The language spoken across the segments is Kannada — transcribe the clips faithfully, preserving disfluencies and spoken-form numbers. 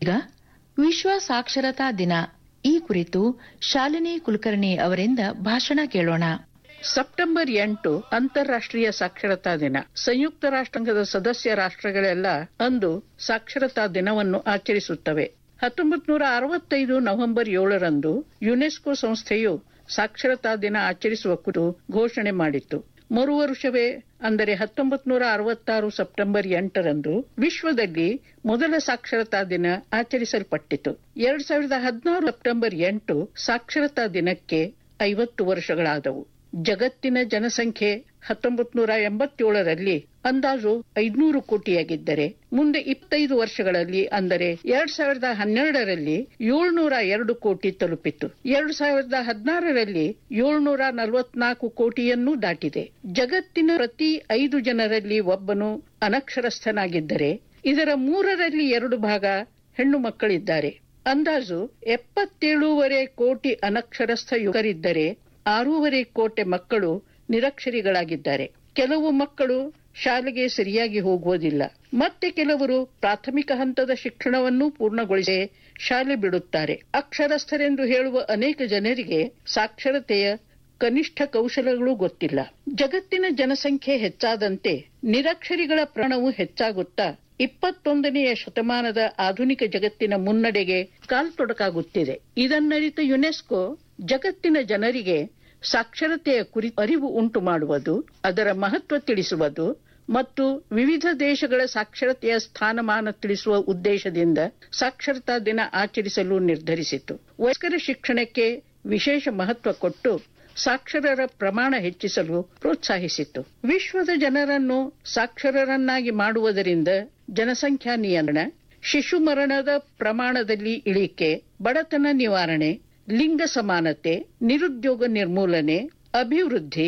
ಈಗ ವಿಶ್ವ ಸಾಕ್ಷರತಾ ದಿನ ಈ ಕುರಿತು ಶಾಲಿನಿ ಕುಲಕರ್ಣಿ ಅವರಿಂದ ಭಾಷಣ ಕೇಳೋಣ. ಸೆಪ್ಟೆಂಬರ್ ಎಂಟು ಅಂತಾರಾಷ್ಟ್ರೀಯ ಸಾಕ್ಷರತಾ ದಿನ. ಸಂಯುಕ್ತ ರಾಷ್ಟ್ರಾಂಗದ ಸದಸ್ಯ ರಾಷ್ಟ್ರಗಳೆಲ್ಲ ಅಂದು ಸಾಕ್ಷರತಾ ದಿನವನ್ನು ಆಚರಿಸುತ್ತವೆ. ಹತ್ತೊಂಬತ್ತು ನೂರ ಅರವತ್ತೈದು ನವೆಂಬರ್ ಏಳರಂದು ಯುನೆಸ್ಕೋ ಸಂಸ್ಥೆಯು ಸಾಕ್ಷರತಾ ದಿನ ಆಚರಿಸುವ ಕುರಿತು ಘೋಷಣೆ ಮಾಡಿತ್ತು. ಮರು ವರ್ಷವೇ ಅಂದರೆ ಹತ್ತೊಂಬತ್ತು ನೂರ ಅರವತ್ತಾರು ಸೆಪ್ಟೆಂಬರ್ ಎಂಟರಂದು ವಿಶ್ವದಲ್ಲಿ ಮೊದಲ ಸಾಕ್ಷರತಾ ದಿನ ಆಚರಿಸಲ್ಪಟ್ಟಿತು. ಎರಡ್ ಸಾವಿರದ ಹದಿನಾರು ಸೆಪ್ಟೆಂಬರ್ ಎಂಟು ಸಾಕ್ಷರತಾ ದಿನಕ್ಕೆ ಐವತ್ತು ವರ್ಷಗಳಾದವು. ಜಗತ್ತಿನ ಜನಸಂಖ್ಯೆ ಹತ್ತೊಂಬತ್ತು ನೂರ ಎಂಬತ್ತೇಳರಲ್ಲಿ ಅಂದಾಜು ಐದುನೂರು ಕೋಟಿಯಾಗಿದ್ದರೆ ಮುಂದೆ ಇಪ್ಪತ್ತೈದು ವರ್ಷಗಳಲ್ಲಿ ಅಂದರೆ ಎರಡ್ ಸಾವಿರದ ಹನ್ನೆರಡರಲ್ಲಿ ಏಳ್ನೂರ ಎರಡು ಕೋಟಿ ತಲುಪಿತು. ಎರಡ್ ಸಾವಿರದ ಹದಿನಾರರಲ್ಲಿ ಏಳ್ನೂರ ನಲವತ್ನಾಲ್ಕು ಕೋಟಿಯನ್ನೂ ದಾಟಿದೆ. ಜಗತ್ತಿನ ಪ್ರತಿ ಐದು ಜನರಲ್ಲಿ ಒಬ್ಬನು ಅನಕ್ಷರಸ್ಥನಾಗಿದ್ದರೆ ಇದರ ಮೂರರಲ್ಲಿ ಎರಡು ಭಾಗ ಹೆಣ್ಣು ಮಕ್ಕಳಿದ್ದಾರೆ. ಅಂದಾಜು ಎಪ್ಪತ್ತೇಳೂವರೆ ಕೋಟಿ ಅನಕ್ಷರಸ್ಥ ಯುವಕರಿದ್ದರೆ ಆರೂವರೆ ಕೋಟಿ ಮಕ್ಕಳು ನಿರಕ್ಷರಿಗಳಾಗಿದ್ದಾರೆ. ಕೆಲವು ಮಕ್ಕಳು ಶಾಲೆಗೆ ಸರಿಯಾಗಿ ಹೋಗುವುದಿಲ್ಲ. ಮತ್ತೆ ಕೆಲವರು ಪ್ರಾಥಮಿಕ ಹಂತದ ಶಿಕ್ಷಣವನ್ನು ಪೂರ್ಣಗೊಳಿಸಿ ಶಾಲೆ ಬಿಡುತ್ತಾರೆ. ಅಕ್ಷರಸ್ಥರೆಂದು ಹೇಳುವ ಅನೇಕ ಜನರಿಗೆ ಸಾಕ್ಷರತೆಯ ಕನಿಷ್ಠ ಕೌಶಲಗಳು ಗೊತ್ತಿಲ್ಲ. ಜಗತ್ತಿನ ಜನಸಂಖ್ಯೆ ಹೆಚ್ಚಾದಂತೆ ನಿರಕ್ಷರಿಗಳ ಪ್ರಮಾಣವು ಹೆಚ್ಚಾಗುತ್ತಾ ಇಪ್ಪತ್ತೊಂದನೆಯ ಶತಮಾನದ ಆಧುನಿಕ ಜಗತ್ತಿನ ಮುನ್ನಡೆಗೆ ಕಾಲ್ತೊಡಕಾಗುತ್ತಿದೆ. ಇದನ್ನರಿತ ಯುನೆಸ್ಕೋ ಜಗತ್ತಿನ ಜನರಿಗೆ ಸಾಕ್ಷರತೆಯ ಕುರಿತು ಅರಿವು ಉಂಟು ಮಾಡುವುದು, ಅದರ ಮಹತ್ವ ತಿಳಿಸುವುದು ಮತ್ತು ವಿವಿಧ ದೇಶಗಳ ಸಾಕ್ಷರತೆಯ ಸ್ಥಾನಮಾನ ತಿಳಿಸುವ ಉದ್ದೇಶದಿಂದ ಸಾಕ್ಷರತಾ ದಿನ ಆಚರಿಸಲು ನಿರ್ಧರಿಸಿತು. ವಯಸ್ಕರ ಶಿಕ್ಷಣಕ್ಕೆ ವಿಶೇಷ ಮಹತ್ವ ಕೊಟ್ಟು ಸಾಕ್ಷರರ ಪ್ರಮಾಣ ಹೆಚ್ಚಿಸಲು ಪ್ರೋತ್ಸಾಹಿಸಿತು. ವಿಶ್ವದ ಜನರನ್ನು ಸಾಕ್ಷರರನ್ನಾಗಿ ಮಾಡುವುದರಿಂದ ಜನಸಂಖ್ಯಾ ನಿಯಂತ್ರಣ, ಶಿಶು ಮರಣದ ಪ್ರಮಾಣದಲ್ಲಿ ಇಳಿಕೆ, ಬಡತನ ನಿವಾರಣೆ, ಲಿಂಗ ಸಮಾನತೆ, ನಿರುದ್ಯೋಗ ನಿರ್ಮೂಲನೆ, ಅಭಿವೃದ್ಧಿ,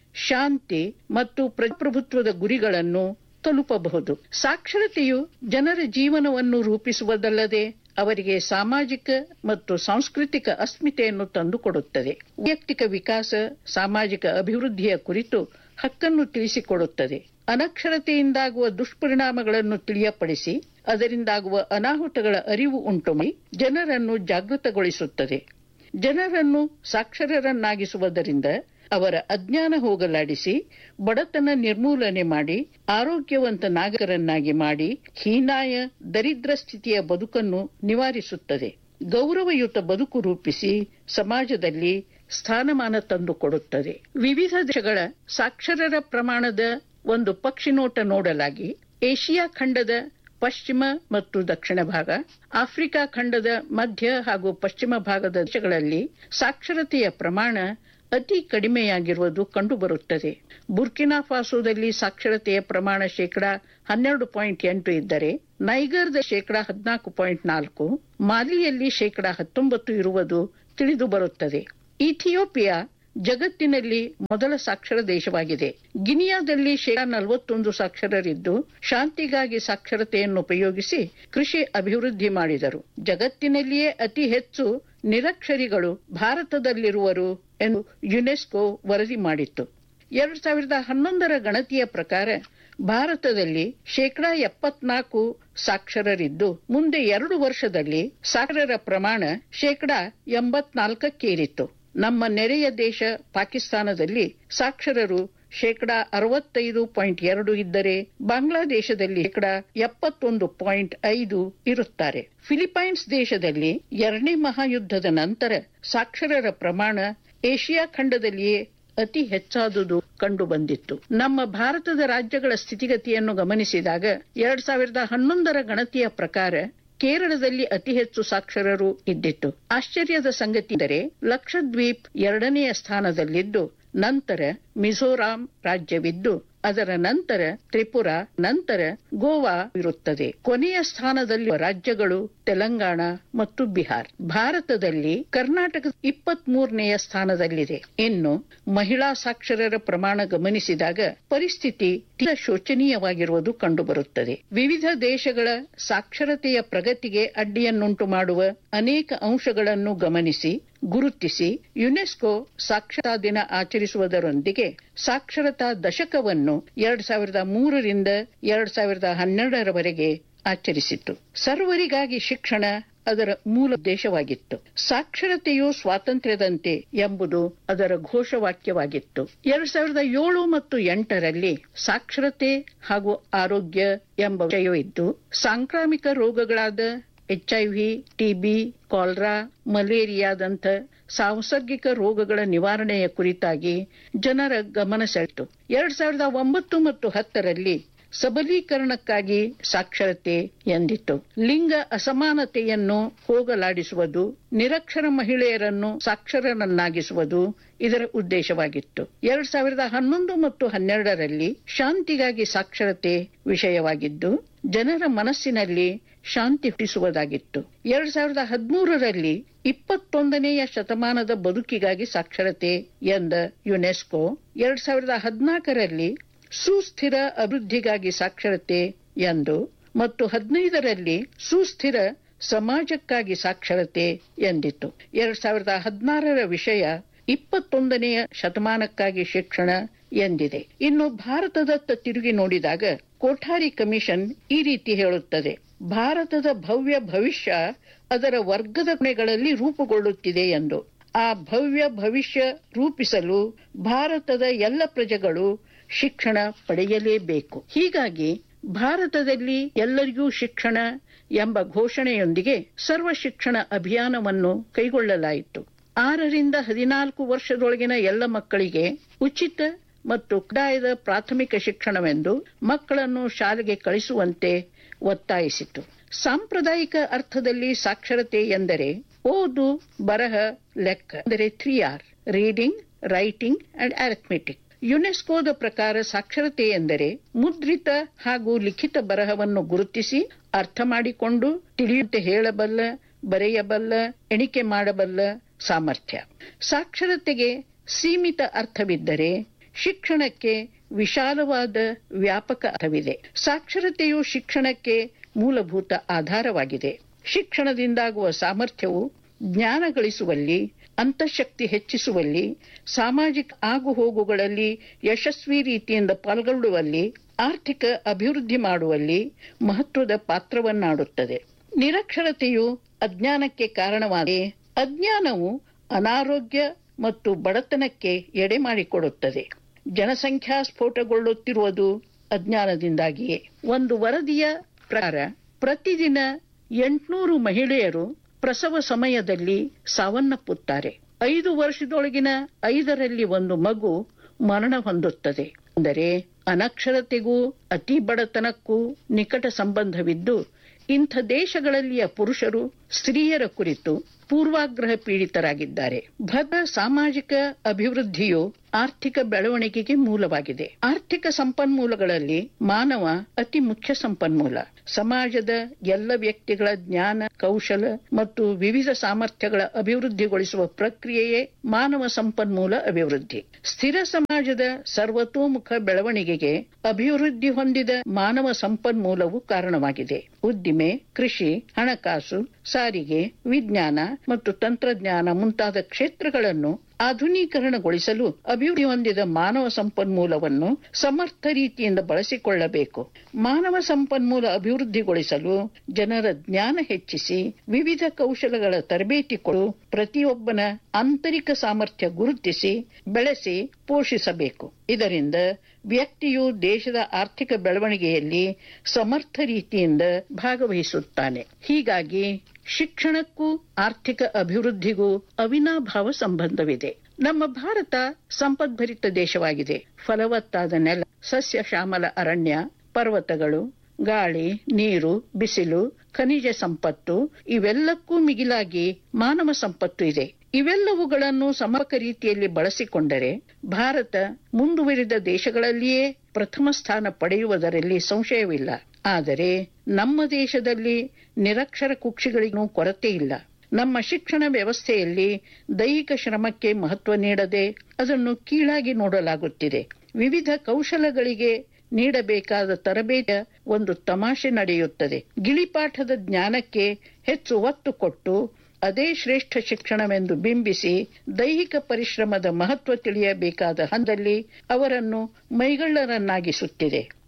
ಶಾಂತಿ ಮತ್ತು ಪ್ರಜಾಪ್ರಭುತ್ವದ ಗುರಿಗಳನ್ನು ತಲುಪಬಹುದು. ಸಾಕ್ಷರತೆಯು ಜನರ ಜೀವನವನ್ನು ರೂಪಿಸುವುದಲ್ಲದೆ ಅವರಿಗೆ ಸಾಮಾಜಿಕ ಮತ್ತು ಸಾಂಸ್ಕೃತಿಕ ಅಸ್ಮಿತೆಯನ್ನು ತಂದುಕೊಡುತ್ತದೆ. ವೈಯಕ್ತಿಕ ವಿಕಾಸ, ಸಾಮಾಜಿಕ ಅಭಿವೃದ್ಧಿಯ ಕುರಿತು ಹಕ್ಕನ್ನು ತಿಳಿಸಿಕೊಡುತ್ತದೆ. ಅನಕ್ಷರತೆಯಿಂದಾಗುವ ದುಷ್ಪರಿಣಾಮಗಳನ್ನು ತಿಳಿಯಪಡಿಸಿ ಅದರಿಂದಾಗುವ ಅನಾಹುತಗಳ ಅರಿವು ಉಂಟು ಮಾಡಿ ಜನರನ್ನು ಜಾಗೃತಗೊಳಿಸುತ್ತದೆ. ಜನರನ್ನು ಸಾಕ್ಷರರನ್ನಾಗಿಸುವುದರಿಂದ ಅವರ ಅಜ್ಞಾನ ಹೋಗಲಾಡಿಸಿ ಬಡತನ ನಿರ್ಮೂಲನೆ ಮಾಡಿ ಆರೋಗ್ಯವಂತ ನಾಗರಿಕರನ್ನಾಗಿ ಮಾಡಿ ಹೀನಾಯ ದರಿದ್ರ ಸ್ಥಿತಿಯ ಬದುಕನ್ನು ನಿವಾರಿಸುತ್ತದೆ. ಗೌರವಯುತ ಬದುಕು ರೂಪಿಸಿ ಸಮಾಜದಲ್ಲಿ ಸ್ಥಾನಮಾನ ತಂದುಕೊಡುತ್ತದೆ. ವಿವಿಧ ದೇಶಗಳ ಸಾಕ್ಷರರ ಪ್ರಮಾಣದ ಒಂದು ಪಕ್ಷಿನೋಟ ನೋಡಲಾಗಿ ಏಷಿಯಾ ಖಂಡದ ಪಶ್ಚಿಮ ಮತ್ತು ದಕ್ಷಿಣ ಭಾಗ, ಆಫ್ರಿಕಾ ಖಂಡದ ಮಧ್ಯ ಹಾಗೂ ಪಶ್ಚಿಮ ಭಾಗದ ದೇಶಗಳಲ್ಲಿ ಸಾಕ್ಷರತೆಯ ಪ್ರಮಾಣ ಅತಿ ಕಡಿಮೆಯಾಗಿರುವುದು ಕಂಡುಬರುತ್ತದೆ. ಬುರ್ಕಿನಾ ಫಾಸೋದಲ್ಲಿ ಸಾಕ್ಷರತೆಯ ಪ್ರಮಾಣ ಶೇಕಡಾ ಹನ್ನೆರಡು ಪಾಯಿಂಟ್ ಎಂಟು ಇದ್ದರೆ ನೈಗರ್ದ ಶೇಕಡಾ ಹದಿನಾಲ್ಕು ಪಾಯಿಂಟ್ ನಾಲ್ಕು, ಮಾಲಿಯಲ್ಲಿ ಶೇಕಡಾ ಹತ್ತೊಂಬತ್ತು ಇರುವುದು ತಿಳಿದು ಬರುತ್ತದೆ. ಇಥಿಯೋಪಿಯಾ ಜಗತ್ತಿನಲ್ಲಿ ಮೊದಲ ಸಾಕ್ಷರ ದೇಶವಾಗಿದೆ. ಗಿನಿಯಾದಲ್ಲಿ ಶೇಕಡಾ ನಲವತ್ತೊಂದು ಸಾಕ್ಷರರಿದ್ದು ಶಾಂತಿಗಾಗಿ ಸಾಕ್ಷರತೆಯನ್ನು ಉಪಯೋಗಿಸಿ ಕೃಷಿ ಅಭಿವೃದ್ಧಿ ಮಾಡಿದರು. ಜಗತ್ತಿನಲ್ಲಿಯೇ ಅತಿ ಹೆಚ್ಚು ನಿರಕ್ಷರಿಗಳು ಭಾರತದಲ್ಲಿರುವರು ಎಂದು ಯುನೆಸ್ಕೋ ವರದಿ ಮಾಡಿತ್ತು. ಎರಡ್ ಸಾವಿರದ ಹನ್ನೊಂದರ ಗಣತಿಯ ಪ್ರಕಾರ ಭಾರತದಲ್ಲಿ ಶೇಕಡಾ ಎಪ್ಪತ್ನಾಲ್ಕು ಸಾಕ್ಷರರಿದ್ದು ಮುಂದೆ ಎರಡು ವರ್ಷದಲ್ಲಿ ಸಾಕ್ಷರರ ಪ್ರಮಾಣ ಶೇಕಡಾ ಎಂಬತ್ನಾಲ್ಕಕ್ಕೇರಿತ್ತು. ನಮ್ಮ ನೆರೆಯ ದೇಶ ಪಾಕಿಸ್ತಾನದಲ್ಲಿ ಸಾಕ್ಷರರು ಶೇಕಡಾ ಅರವತ್ತೈದು ಪಾಯಿಂಟ್ ಎರಡು ಇದ್ದರೆ ಬಾಂಗ್ಲಾದೇಶದಲ್ಲಿ ಶೇಕಡಾ ಎಪ್ಪತ್ತೊಂದು ಪಾಯಿಂಟ್ ಐದು ಇರುತ್ತಾರೆ. ಫಿಲಿಪೈನ್ಸ್ ದೇಶದಲ್ಲಿ ಎರಡನೇ ಮಹಾಯುದ್ಧದ ನಂತರ ಸಾಕ್ಷರರ ಪ್ರಮಾಣ ಏಷಿಯಾ ಖಂಡದಲ್ಲಿಯೇ ಅತಿ ಹೆಚ್ಚಾದುದು ಕಂಡು ಬಂದಿತ್ತು. ನಮ್ಮ ಭಾರತದ ರಾಜ್ಯಗಳ ಸ್ಥಿತಿಗತಿಯನ್ನು ಗಮನಿಸಿದಾಗ ಎರಡ್ ಸಾವಿರದ ಹನ್ನೊಂದರ ಗಣತಿಯ ಪ್ರಕಾರ ಕೇರಳದಲ್ಲಿ ಅತಿ ಹೆಚ್ಚು ಸಾಕ್ಷರರು ಇದ್ದಿತ್ತು. ಆಶ್ಚರ್ಯದ ಸಂಗತಿ ಎಂದರೆ ಲಕ್ಷದ್ವೀಪ್ ಎರಡನೆಯ ಸ್ಥಾನದಲ್ಲಿದ್ದು ನಂತರ ಮಿಜೋರಾಂ ರಾಜ್ಯವಿದ್ದು ಅದರ ನಂತರ ತ್ರಿಪುರಾ, ನಂತರ ಗೋವಾ ಇರುತ್ತದೆ. ಕೊನೆಯ ಸ್ಥಾನದಲ್ಲಿ ರಾಜ್ಯಗಳು ತೆಲಂಗಾಣ ಮತ್ತು ಬಿಹಾರ್. ಭಾರತದಲ್ಲಿ ಕರ್ನಾಟಕ ಇಪ್ಪತ್ತ್ ಮೂರನೆಯ ಸ್ಥಾನದಲ್ಲಿದೆ. ಇನ್ನು ಮಹಿಳಾ ಸಾಕ್ಷರರ ಪ್ರಮಾಣ ಗಮನಿಸಿದಾಗ ಪರಿಸ್ಥಿತಿ ತೀರಾ ಶೋಚನೀಯವಾಗಿರುವುದು ಕಂಡುಬರುತ್ತದೆ. ವಿವಿಧ ದೇಶಗಳ ಸಾಕ್ಷರತೆಯ ಪ್ರಗತಿಗೆ ಅಡ್ಡಿಯನ್ನುಂಟು ಮಾಡುವ ಅನೇಕ ಅಂಶಗಳನ್ನು ಗಮನಿಸಿ ಗುರುತಿಸಿ ಯುನೆಸ್ಕೋ ಸಾಕ್ಷರತಾ ದಿನ ಆಚರಿಸುವುದರೊಂದಿಗೆ ಸಾಕ್ಷರತಾ ದಶಕವನ್ನು ಎರಡ್ ಸಾವಿರದ ಮೂರರಿಂದ ಎರಡ್ ಸಾವಿರದ ಹನ್ನೆರಡರವರೆಗೆ ಆಚರಿಸಿತು. ಸರ್ವರಿಗಾಗಿ ಶಿಕ್ಷಣ ಅದರ ಮೂಲ ಉದ್ದೇಶವಾಗಿತ್ತು. ಸಾಕ್ಷರತೆಯು ಸ್ವಾತಂತ್ರ್ಯದಂತೆ ಎಂಬುದು ಅದರ ಘೋಷವಾಕ್ಯವಾಗಿತ್ತು. ಎರಡ್ ಸಾವಿರದ ಏಳು ಮತ್ತು ಎಂಟರಲ್ಲಿ ಸಾಕ್ಷರತೆ ಹಾಗೂ ಆರೋಗ್ಯ ಎಂಬ ವಿಷಯವಿದ್ದು, ಸಾಂಕ್ರಾಮಿಕ ರೋಗಗಳಾದ ಎಚ್ಐವಿ, ಟಿಬಿ, ಕಾಲರಾ, ಮಲೇರಿಯಾದಂಥ ಸಾಂಸರ್ಗಿಕ ರೋಗಗಳ ನಿವಾರಣೆಯ ಕುರಿತಾಗಿ ಜನರ ಗಮನ ಸೆಳೆಯಿತು. ಎರಡ್ ಸಾವಿರದ ಒಂಬತ್ತು ಮತ್ತು ಹತ್ತರಲ್ಲಿ ಸಬಲೀಕರಣಕ್ಕಾಗಿ ಸಾಕ್ಷರತೆ ಎಂದಿತ್ತು. ಲಿಂಗ ಅಸಮಾನತೆಯನ್ನು ಹೋಗಲಾಡಿಸುವುದು, ನಿರಕ್ಷರ ಮಹಿಳೆಯರನ್ನು ಸಾಕ್ಷರರನ್ನಾಗಿಸುವುದು ಇದರ ಉದ್ದೇಶವಾಗಿತ್ತು. ಎರಡ್ ಸಾವಿರದ ಹನ್ನೊಂದು ಮತ್ತು ಹನ್ನೆರಡರಲ್ಲಿ ಶಾಂತಿಗಾಗಿ ಸಾಕ್ಷರತೆ ವಿಷಯವಾಗಿದ್ದು, ಜನರ ಮನಸ್ಸಿನಲ್ಲಿ ಶಾಂತಿ ಹುಟ್ಟಿಸುವುದಾಗಿತ್ತು. ಎರಡ್ ಸಾವಿರದ ಹದಿಮೂರರಲ್ಲಿ ಇಪ್ಪತ್ತೊಂದನೆಯ ಶತಮಾನದ ಬದುಕಿಗಾಗಿ ಸಾಕ್ಷರತೆ ಎಂದ ಯುನೆಸ್ಕೋ ಎರಡ್ ಸಾವಿರದ ಹದಿನಾಲ್ಕರಲ್ಲಿ ಸುಸ್ಥಿರ ಅಭಿವೃದ್ಧಿಗಾಗಿ ಸಾಕ್ಷರತೆ ಎಂದು ಮತ್ತು ಹದಿನೈದರಲ್ಲಿ ಸುಸ್ಥಿರ ಸಮಾಜಕ್ಕಾಗಿ ಸಾಕ್ಷರತೆ ಎಂದಿತ್ತು. ಎರಡ್ ಸಾವಿರದ ಹದಿನಾರರ ವಿಷಯ ಇಪ್ಪತ್ತೊಂದನೆಯ ಶತಮಾನಕ್ಕಾಗಿ ಶಿಕ್ಷಣ ಎಂದಿದೆ. ಇನ್ನು ಭಾರತದತ್ತ ತಿರುಗಿ ನೋಡಿದಾಗ ಕೋಠಾರಿ ಕಮಿಷನ್ ಈ ರೀತಿ ಹೇಳುತ್ತದೆ: ಭಾರತದ ಭವ್ಯ ಭವಿಷ್ಯ ಅದರ ವರ್ಗದ ಗುಣಗಳಲ್ಲಿ ರೂಪುಗೊಳ್ಳುತ್ತಿದೆ ಎಂದು. ಆ ಭವ್ಯ ಭವಿಷ್ಯ ರೂಪಿಸಲು ಭಾರತದ ಎಲ್ಲ ಪ್ರಜೆಗಳು ಶಿಕ್ಷಣ ಪಡೆಯಲೇಬೇಕು. ಹೀಗಾಗಿ ಭಾರತದಲ್ಲಿ ಎಲ್ಲರಿಗೂ ಶಿಕ್ಷಣ ಎಂಬ ಘೋಷಣೆಯೊಂದಿಗೆ ಸರ್ವ ಶಿಕ್ಷಣ ಅಭಿಯಾನವನ್ನು ಕೈಗೊಳ್ಳಲಾಯಿತು. ಆರರಿಂದ ಹದಿನಾಲ್ಕು ವರ್ಷದೊಳಗಿನ ಎಲ್ಲ ಮಕ್ಕಳಿಗೆ ಉಚಿತ ಮತ್ತು ಕಡ್ಡಾಯದ ಪ್ರಾಥಮಿಕ ಶಿಕ್ಷಣವೆಂದು ಮಕ್ಕಳನ್ನು ಶಾಲೆಗೆ ಕಳಿಸುವಂತೆ ಒತ್ತಾಯಿಸಿತು. ಸಾಂಪ್ರದಾಯಿಕ ಅರ್ಥದಲ್ಲಿ ಸಾಕ್ಷರತೆ ಎಂದರೆ ಓದು, ಬರಹ, ಲೆಕ್ಕ, ಅಂದರೆ three R reading, writing and arithmetic. ಯುನೆಸ್ಕೋದ ಪ್ರಕಾರ ಸಾಕ್ಷರತೆ ಎಂದರೆ ಮುದ್ರಿತ ಹಾಗೂ ಲಿಖಿತ ಬರಹವನ್ನು ಗುರುತಿಸಿ ಅರ್ಥ ಮಾಡಿಕೊಂಡು ತಿಳಿಯುವಂತೆ ಹೇಳಬಲ್ಲ, ಬರೆಯಬಲ್ಲ, ಎಣಿಕೆ ಮಾಡಬಲ್ಲ ಸಾಮರ್ಥ್ಯ. ಸಾಕ್ಷರತೆಗೆ ಸೀಮಿತ ಅರ್ಥವಿದ್ದರೆ ಶಿಕ್ಷಣಕ್ಕೆ ವಿಶಾಲವಾದ ವ್ಯಾಪಕ ಅರ್ಥವಿದೆ. ಸಾಕ್ಷರತೆಯು ಶಿಕ್ಷಣಕ್ಕೆ ಮೂಲಭೂತ ಆಧಾರವಾಗಿದೆ. ಶಿಕ್ಷಣದಿಂದಾಗುವ ಸಾಮರ್ಥ್ಯವು ಜ್ಞಾನ ಗಳಿಸುವಲ್ಲಿ, ಅಂತಃಶಕ್ತಿ ಹೆಚ್ಚಿಸುವಲ್ಲಿ, ಸಾಮಾಜಿಕ ಆಗುಹೋಗುಗಳಲ್ಲಿ ಯಶಸ್ವಿ ರೀತಿಯಿಂದ ಪಾಲ್ಗೊಳ್ಳುವಲ್ಲಿ, ಆರ್ಥಿಕ ಅಭಿವೃದ್ಧಿ ಮಾಡುವಲ್ಲಿ ಮಹತ್ವದ ಪಾತ್ರವನ್ನಾಡುತ್ತದೆ. ನಿರಕ್ಷರತೆಯು ಅಜ್ಞಾನಕ್ಕೆ ಕಾರಣವಾಗಿದೆ. ಅಜ್ಞಾನವು ಅನಾರೋಗ್ಯ ಮತ್ತು ಬಡತನಕ್ಕೆ ಎಡೆ ಮಾಡಿಕೊಡುತ್ತದೆ. ಜನಸಂಖ್ಯಾ ಸ್ಫೋಟಗೊಳ್ಳುತ್ತಿರುವುದು ಅಜ್ಞಾನದಿಂದಾಗಿಯೇ. ಒಂದು ವರದಿಯ ಪ್ರಕಾರ ಪ್ರತಿದಿನ ಎಂಟುನೂರು ಮಹಿಳೆಯರು ಪ್ರಸವ ಸಮಯದಲ್ಲಿ ಸಾವನ್ನಪ್ಪುತ್ತಾರೆ. ಐದು ವರ್ಷದೊಳಗಿನ ಐದರಲ್ಲಿ ಒಂದು ಮಗು ಮರಣ ಹೊಂದುತ್ತದೆ. ಅಂದರೆ ಅನಕ್ಷರತೆಗೂ ಅತಿ ಬಡತನಕ್ಕೂ ನಿಕಟ ಸಂಬಂಧವಿದ್ದು, ಇಂಥ ದೇಶಗಳಲ್ಲಿಯ ಪುರುಷರು ಸ್ತ್ರೀಯರ ಕುರಿತು ಪೂರ್ವಾಗ್ರಹ ಪೀಡಿತರಾಗಿದ್ದಾರೆ. ಭದ್ರ ಸಾಮಾಜಿಕ ಅಭಿವೃದ್ಧಿಯು ಆರ್ಥಿಕ ಬೆಳವಣಿಗೆಗೆ ಮೂಲವಾಗಿದೆ. ಆರ್ಥಿಕ ಸಂಪನ್ಮೂಲಗಳಲ್ಲಿ ಮಾನವ ಅತಿ ಮುಖ್ಯ ಸಂಪನ್ಮೂಲ. ಸಮಾಜದ ಎಲ್ಲ ವ್ಯಕ್ತಿಗಳ ಜ್ಞಾನ, ಕೌಶಲ ಮತ್ತು ವಿವಿಧ ಸಾಮರ್ಥ್ಯಗಳ ಅಭಿವೃದ್ಧಿಗೊಳಿಸುವ ಪ್ರಕ್ರಿಯೆಯೇ ಮಾನವ ಸಂಪನ್ಮೂಲ ಅಭಿವೃದ್ಧಿ. ಸ್ಥಿರ ಸಮಾಜದ ಸರ್ವತೋಮುಖ ಬೆಳವಣಿಗೆಗೆ ಅಭಿವೃದ್ಧಿ ಹೊಂದಿದ ಮಾನವ ಸಂಪನ್ಮೂಲವು ಕಾರಣವಾಗಿದೆ. ಉದ್ದಿಮೆ, ಕೃಷಿ, ಹಣಕಾಸು, ಸಾರಿಗೆ, ವಿಜ್ಞಾನ ಮತ್ತು ತಂತ್ರಜ್ಞಾನ ಮುಂತಾದ ಕ್ಷೇತ್ರಗಳನ್ನು ಆಧುನೀಕರಣಗೊಳಿಸಲು ಅಭಿವೃದ್ಧಿ ಹೊಂದಿದ ಮಾನವ ಸಂಪನ್ಮೂಲವನ್ನು ಸಮರ್ಥ ರೀತಿಯಿಂದ ಬಳಸಿಕೊಳ್ಳಬೇಕು. ಮಾನವ ಸಂಪನ್ಮೂಲ ಅಭಿವೃದ್ಧಿಗೊಳಿಸಲು ಜನರ ಜ್ಞಾನ ಹೆಚ್ಚಿಸಿ ವಿವಿಧ ಕೌಶಲಗಳ ತರಬೇತಿ ಕೊಡು, ಪ್ರತಿಯೊಬ್ಬನ ಆಂತರಿಕ ಸಾಮರ್ಥ್ಯ ಗುರುತಿಸಿ ಬೆಳೆಸಿ ಪೋಷಿಸಬೇಕು. ಇದರಿಂದ ವ್ಯಕ್ತಿಯು ದೇಶದ ಆರ್ಥಿಕ ಬೆಳವಣಿಗೆಯಲ್ಲಿ ಸಮರ್ಥ ರೀತಿಯಿಂದ ಭಾಗವಹಿಸುತ್ತಾನೆ. ಹೀಗಾಗಿ ಶಿಕ್ಷಣಕ್ಕೂ ಆರ್ಥಿಕ ಅಭಿವೃದ್ಧಿಗೂ ಅವಿನಾಭಾವ ಸಂಬಂಧವಿದೆ. ನಮ್ಮ ಭಾರತ ಸಂಪದ್ಭರಿತ ದೇಶವಾಗಿದೆ. ಫಲವತ್ತಾದ ನೆಲ, ಸಸ್ಯ ಶ್ಯಾಮಲ ಅರಣ್ಯ, ಪರ್ವತಗಳು, ಗಾಳಿ, ನೀರು, ಬಿಸಿಲು, ಖನಿಜ ಸಂಪತ್ತು ಇವೆಲ್ಲಕ್ಕೂ ಮಿಗಿಲಾಗಿ ಮಾನವ ಸಂಪತ್ತು ಇದೆ. ಇವೆಲ್ಲವುಗಳನ್ನು ಸಮರ್ಪಕ ರೀತಿಯಲ್ಲಿ ಬಳಸಿಕೊಂಡರೆ ಭಾರತ ಮುಂದುವರಿದ ದೇಶಗಳಲ್ಲಿಯೇ ಪ್ರಥಮ ಸ್ಥಾನ ಪಡೆಯುವುದರಲ್ಲಿ ಸಂಶಯವಿಲ್ಲ. ಆದರೆ ನಮ್ಮ ದೇಶದಲ್ಲಿ ನಿರಕ್ಷರ ಕುಕ್ಷಿಗಳಿಗೂ ಕೊರತೆ ಇಲ್ಲ. ನಮ್ಮ ಶಿಕ್ಷಣ ವ್ಯವಸ್ಥೆಯಲ್ಲಿ ದೈಹಿಕ ಶ್ರಮಕ್ಕೆ ಮಹತ್ವ ನೀಡದೆ ಅದನ್ನು ಕೀಳಾಗಿ ನೋಡಲಾಗುತ್ತಿದೆ. ವಿವಿಧ ಕೌಶಲಗಳಿಗೆ ನೀಡಬೇಕಾದ ತರಬೇತಿಯ ಒಂದು ತಮಾಷೆ ನಡೆಯುತ್ತದೆ. ಗಿಳಿಪಾಠದ ಜ್ಞಾನಕ್ಕೆ ಹೆಚ್ಚು ಒತ್ತು ಕೊಟ್ಟು ಅದೇ ಶ್ರೇಷ್ಠ ಶಿಕ್ಷಣವೆಂದು ಬಿಂಬಿಸಿ ದೈಹಿಕ ಪರಿಶ್ರಮದ ಮಹತ್ವ ತಿಳಿಯಬೇಕಾದ ಹಂತದಲ್ಲಿ ಅವರನ್ನು ಮೈಗಳ್ಳರನ್ನಾಗಿಸುತ್ತಿದೆ.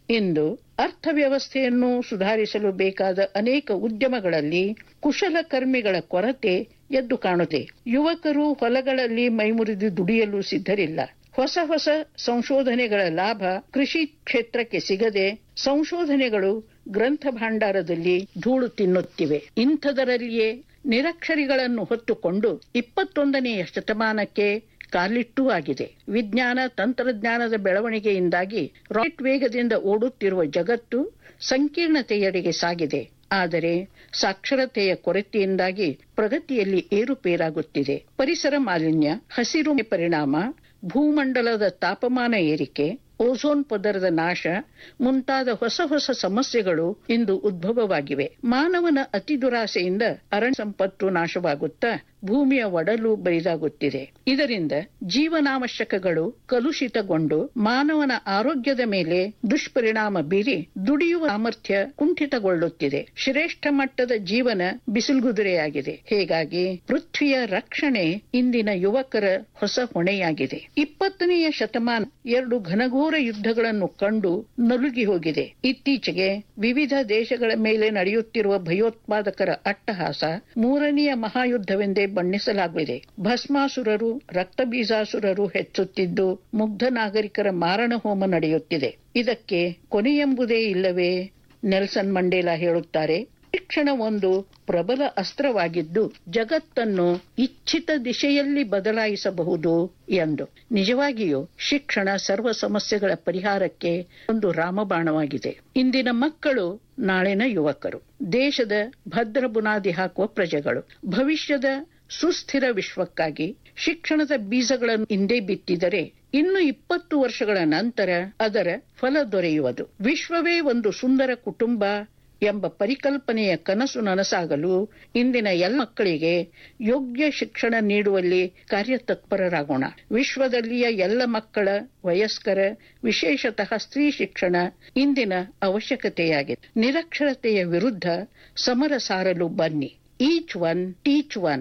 ಇಂದು ಅರ್ಥವ್ಯವಸ್ಥೆಯನ್ನು ಸುಧಾರಿಸಲು ಬೇಕಾದ ಅನೇಕ ಉದ್ಯಮಗಳಲ್ಲಿ ಕುಶಲಕರ್ಮಿಗಳ ಕೊರತೆ ಎದ್ದು ಕಾಣುತ್ತೆ. ಯುವಕರು ಹೊಲಗಳಲ್ಲಿ ಮೈಮುರಿದು ದುಡಿಯಲು ಸಿದ್ಧರಿಲ್ಲ. ಹೊಸ ಹೊಸ ಸಂಶೋಧನೆಗಳ ಲಾಭ ಕೃಷಿ ಕ್ಷೇತ್ರಕ್ಕೆ ಸಿಗದೆ ಸಂಶೋಧನೆಗಳು ಗ್ರಂಥ ಭಾಂಡಾರದಲ್ಲಿ ಧೂಳು ತಿನ್ನುತ್ತಿವೆ. ಇಂಥದರಲ್ಲಿಯೇ ನಿರಕ್ಷರಿಗಳನ್ನು ಹೊತ್ತುಕೊಂಡು ಇಪ್ಪತ್ತೊಂದನೆಯ ಶತಮಾನಕ್ಕೆ ಕಾಲಿಟ್ಟೂ ಆಗಿದೆ. ವಿಜ್ಞಾನ ತಂತ್ರಜ್ಞಾನದ ಬೆಳವಣಿಗೆಯಿಂದಾಗಿ ರಾಕೆಟ್ ವೇಗದಿಂದ ಓಡುತ್ತಿರುವ ಜಗತ್ತು ಸಂಕೀರ್ಣತೆಯೆಡೆಗೆ ಸಾಗಿದೆ. ಆದರೆ ಸಾಕ್ಷರತೆಯ ಕೊರತೆಯಿಂದಾಗಿ ಪ್ರಗತಿಯಲ್ಲಿ ಏರುಪೇರಾಗುತ್ತಿದೆ. ಪರಿಸರ ಮಾಲಿನ್ಯ, ಹಸಿರು ಪರಿಣಾಮ, ಭೂಮಂಡಲದ ತಾಪಮಾನ ಏರಿಕೆ, ಓಝೋನ್ ಪದರದ ನಾಶ ಮುಂತಾದ ಹೊಸ ಹೊಸ ಸಮಸ್ಯೆಗಳು ಇಂದು ಉದ್ಭವವಾಗಿವೆ. ಮಾನವನ ಅತಿ ದುರಾಸೆಯಿಂದ ಅರಣ್ಯ ಸಂಪತ್ತು ನಾಶವಾಗುತ್ತಾ ಭೂಮಿಯ ಒಡಲು ಬರಿದಾಗುತ್ತಿದೆ. ಇದರಿಂದ ಜೀವನಾವಶ್ಯಕಗಳು ಕಲುಷಿತಗೊಂಡು ಮಾನವನ ಆರೋಗ್ಯದ ಮೇಲೆ ದುಷ್ಪರಿಣಾಮ ಬೀರಿ ದುಡಿಯುವ ಸಾಮರ್ಥ್ಯ ಕುಂಠಿತಗೊಳ್ಳುತ್ತಿದೆ. ಶ್ರೇಷ್ಠ ಮಟ್ಟದ ಜೀವನ ಬಿಸಿಲುಗುದುರೆಯಾಗಿದೆ. ಹೀಗಾಗಿ ಪೃಥ್ವಿಯ ರಕ್ಷಣೆ ಇಂದಿನ ಯುವಕರ ಹೊಸ ಹೊಣೆಯಾಗಿದೆ. ಇಪ್ಪತ್ತನೆಯ ಶತಮಾನ ಎರಡು ಘನಘೋರ ಯುದ್ಧಗಳನ್ನು ಕಂಡು ನಲುಗಿ ಹೋಗಿದೆ. ಇತ್ತೀಚೆಗೆ ವಿವಿಧ ದೇಶಗಳ ಮೇಲೆ ನಡೆಯುತ್ತಿರುವ ಭಯೋತ್ಪಾದಕರ ಅಟ್ಟಹಾಸ ಮೂರನೆಯ ಮಹಾಯುದ್ಧವೆಂದೇ ಬಣ್ಣಿಸಲಾಗಿದೆ. ಭಸ್ಮಾಸುರರು, ರಕ್ತಬೀಜಾಸುರರು ಹೆಚ್ಚುತ್ತಿದ್ದು ಮುಗ್ಧ ನಾಗರಿಕರ ಮಾರಣ ಹೋಮ ನಡೆಯುತ್ತಿದೆ. ಇದಕ್ಕೆ ಕೊನೆಯೆಂಬುದೇ ಇಲ್ಲವೇ? ನೆಲ್ಸನ್ ಮಂಡೇಲಾ ಹೇಳುತ್ತಾರೆ, ಶಿಕ್ಷಣ ಒಂದು ಪ್ರಬಲ ಅಸ್ತ್ರವಾಗಿದ್ದು ಜಗತ್ತನ್ನು ಇಚ್ಛಿತ ದಿಶೆಯಲ್ಲಿ ಬದಲಾಯಿಸಬಹುದು ಎಂದು. ನಿಜವಾಗಿಯೂ ಶಿಕ್ಷಣ ಸರ್ವ ಸಮಸ್ಯೆಗಳ ಪರಿಹಾರಕ್ಕೆ ಒಂದು ರಾಮಬಾಣವಾಗಿದೆ. ಇಂದಿನ ಮಕ್ಕಳು ನಾಳಿನ ಯುವಕರು, ದೇಶದ ಭದ್ರ ಬುನಾದಿ ಹಾಕುವ ಪ್ರಜೆಗಳು. ಭವಿಷ್ಯದ ಸುಸ್ಥಿರ ವಿಶ್ವಕ್ಕಾಗಿ ಶಿಕ್ಷಣದ ಬೀಜಗಳನ್ನು ಇಂದೇ ಬಿತ್ತಿದರೆ ಇನ್ನು ಇಪ್ಪತ್ತು ವರ್ಷಗಳ ನಂತರ ಅದರ ಫಲ ದೊರೆಯುವುದು. ವಿಶ್ವವೇ ಒಂದು ಸುಂದರ ಕುಟುಂಬ ಎಂಬ ಪರಿಕಲ್ಪನೆಯ ಕನಸು ನನಸಾಗಲು ಇಂದಿನ ಎಲ್ಲ ಮಕ್ಕಳಿಗೆ ಯೋಗ್ಯ ಶಿಕ್ಷಣ ನೀಡುವಲ್ಲಿ ಕಾರ್ಯತತ್ಪರರಾಗೋಣ. ವಿಶ್ವದಲ್ಲಿಯ ಎಲ್ಲ ಮಕ್ಕಳ, ವಯಸ್ಕರ, ವಿಶೇಷತಃ ಸ್ತ್ರೀ ಶಿಕ್ಷಣ ಇಂದಿನ ಅವಶ್ಯಕತೆಯಾಗಿದೆ. ನಿರಕ್ಷರತೆಯ ವಿರುದ್ಧ ಸಮರ ಸಾರಲು ಬನ್ನಿ. Each one teach one.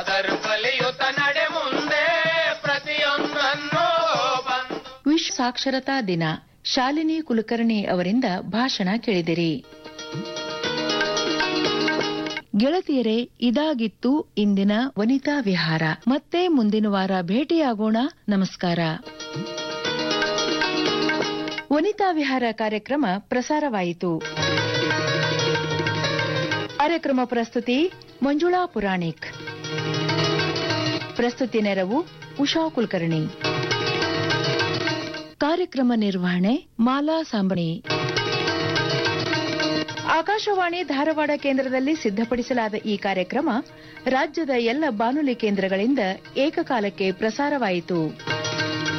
ವಿಶ್ವ ಸಾಕ್ಷರತಾ ದಿನ, ಶಾಲಿನಿ ಕುಲಕರ್ಣಿ ಅವರಿಂದ ಭಾಷಣ ಕೇಳಿದಿರಿ. ಗೆಳತಿಯರೇ, ಇದಾಗಿತ್ತು ಇಂದಿನ ವನಿತಾ ವಿಹಾರ. ಮತ್ತೆ ಮುಂದಿನ ವಾರ ಭೇಟಿಯಾಗೋಣ. ನಮಸ್ಕಾರ. ವನಿತಾ ವಿಹಾರ ಕಾರ್ಯಕ್ರಮ ಪ್ರಸಾರವಾಯಿತು. ಕಾರ್ಯಕ್ರಮ ಪ್ರಸ್ತುತಿ ಮಂಜುಳಾ ಪುರಾಣಿಕ್. ಪ್ರಸ್ತುತಿ ನೆರವು ಉಷಾ ಕುಲಕರ್ಣಿ. ಕಾರ್ಯಕ್ರಮ ನಿರ್ವಹಣೆ ಮಾಲಾ ಸಾಂಬಣಿ. ಆಕಾಶವಾಣಿ ಧಾರವಾಡ ಕೇಂದ್ರದಲ್ಲಿ ಸಿದ್ಧಪಡಿಸಲಾದ ಈ ಕಾರ್ಯಕ್ರಮ ರಾಜ್ಯದ ಎಲ್ಲ ಬಾನುಲಿ ಕೇಂದ್ರಗಳಿಂದ ಏಕಕಾಲಕ್ಕೆ ಪ್ರಸಾರವಾಯಿತು.